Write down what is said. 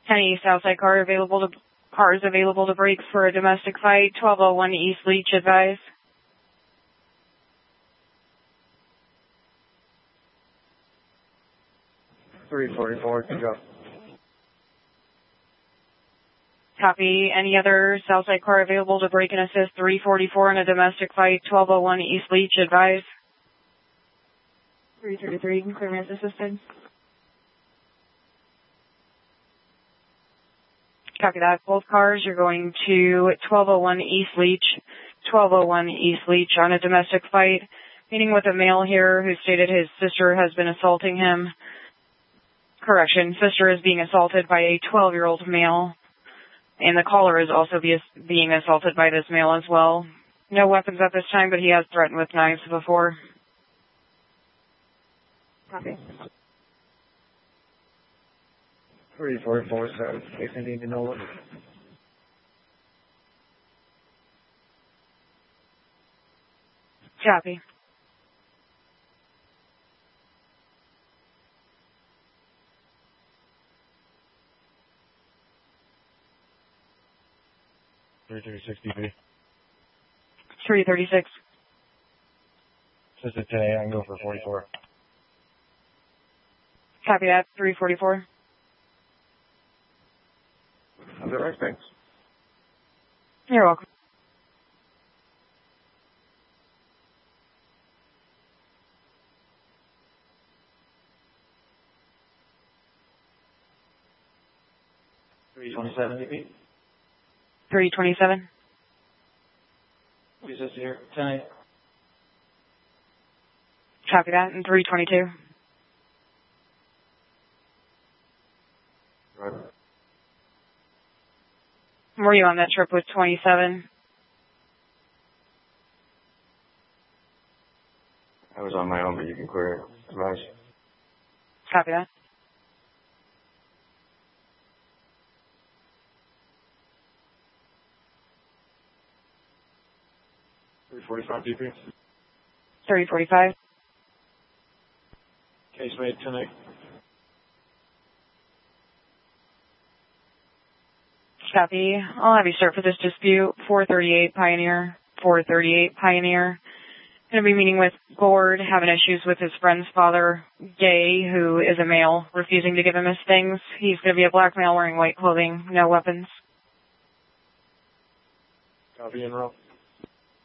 Any Southside cars available to break for a domestic fight. 1201 East Leach, advise. .344, go. Copy. Any other Southside car available to break and assist 344 in a domestic fight. 1201 East Leach, advise. 333, clearance assistance. Copy that. Both cars, you're going to 1201 East Leach, 1201 East Leach on a domestic fight. Meeting with a male here who stated his sister has been assaulting him. Correction, sister is being assaulted by a 12-year-old male, and the caller is also being assaulted by this male as well. No weapons at this time, but he has threatened with knives before. Copy. 344, so if you need to know what. Copy. .336 336. Just today, I can go for 44. Copy that. 344. All right, thanks. You're welcome. .327, 327. Please, here. 10. Copy that. And 322. Right. Were you on that trip with 27? I was on my own, but you can clear it. Advise. Copy that. .345 DP. 345. Case made 10-8. Copy. I'll have you start for this dispute. 438 Pioneer. 438 Pioneer. Going to be meeting with Gord, having issues with his friend's father, Gay, who is a male, refusing to give him his things. He's going to be a black male wearing white clothing, no weapons. Copy and roll.